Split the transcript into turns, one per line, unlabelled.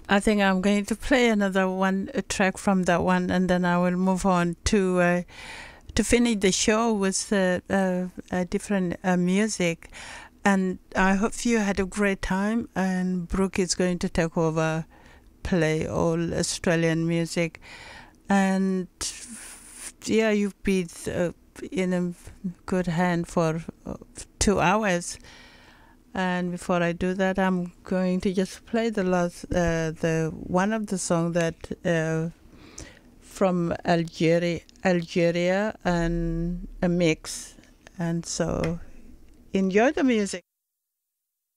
I think I'm going to play another one, a track from that one, and then I will move on to finish the show with different music. And I hope you had a great time. And Brooke is going to take over, play all Australian music, and yeah, you've been in a good hand for 2 hours. And before I do that, I'm going to just play the one of the song that from Algeria, and a mix. And so enjoy the music.